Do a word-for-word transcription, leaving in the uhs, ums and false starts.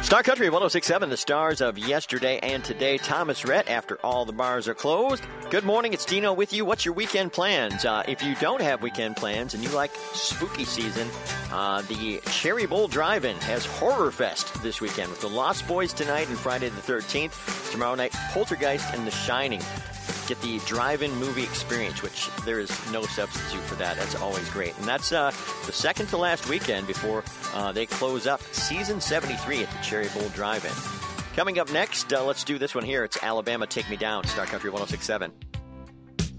Star Country one oh six point seven, the stars of yesterday and today. Thomas Rhett, after all the bars are closed. Good morning, it's Dino with you. What's your weekend plans? Uh, if you don't have weekend plans and you like spooky season, uh, the Cherry Bowl Drive-In has Horror Fest this weekend with the Lost Boys tonight and Friday the thirteenth. Tomorrow night, Poltergeist and The Shining. Get the drive-in movie experience, which there is no substitute for that. That's always great. And that's uh, the second to last weekend before uh, they close up season seventy-three at the Cherry Bowl Drive-In. Coming up next, uh, let's do this one here. It's Alabama Take Me Down, Star Country one oh six point seven.